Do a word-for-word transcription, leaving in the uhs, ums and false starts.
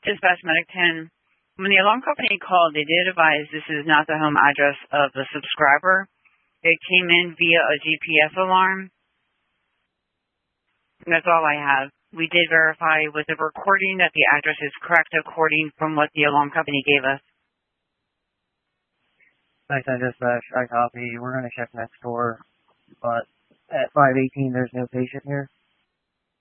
Dispatch Medic ten. When the alarm company called, they did advise this is not the home address of the subscriber. It came in via a G P S alarm. That's all I have. We did verify with the recording that the address is correct according from what the alarm company gave us. Thanks, I dispatch. I copy. We're going to check next door, but at five eighteen, there's no patient here.